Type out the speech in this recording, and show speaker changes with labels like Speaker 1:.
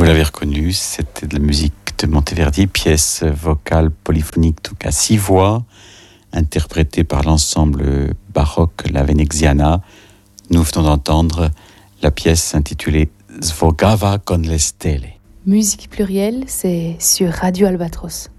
Speaker 1: Vous l'avez reconnu, c'était de la musique de Monteverdi, pièce vocale polyphonique, donc à 6 voix, interprétée par l'ensemble baroque La Veneziana. Nous venons d'entendre la pièce intitulée Svogava con le stelle.
Speaker 2: Musique plurielle, c'est sur Radio Albatros.